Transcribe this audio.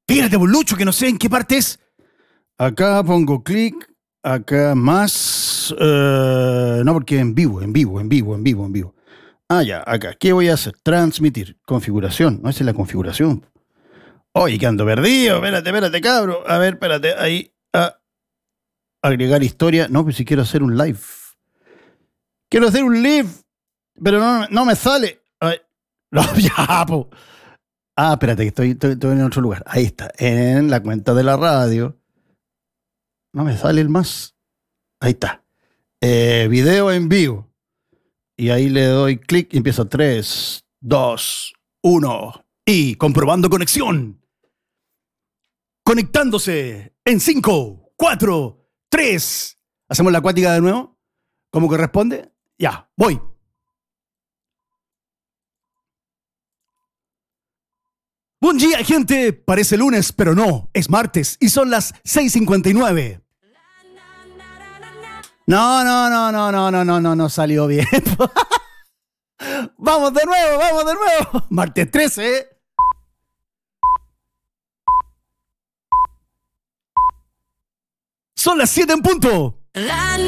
Fíjate, Lucho, que no sé en qué parte es. Acá pongo clic, acá más. No, porque en vivo. Ah, ya, acá. ¿Qué voy a hacer? Transmitir. Configuración. No, esa es la configuración. Oye, que ando perdido. Espérate, cabro. A ver, espérate. Ahí. Agregar historia. No, pues si quiero hacer un live. Quiero hacer un live. Pero no me sale. Ay. No, ya, po. Espérate, que estoy en otro lugar. Ahí está. En la cuenta de la radio. No me sale el más. Ahí está. Video en vivo. Y ahí le doy clic y empiezo 3, 2, 1. Y comprobando conexión. Conectándose en 5, 4, 3. ¿Hacemos la acuática de nuevo? ¿Cómo corresponde? Ya, voy. Buen día, gente. Parece lunes, pero no. Es martes y son las 6:59. No salió bien. Vamos de nuevo. Martes 13. Son las 7 en punto.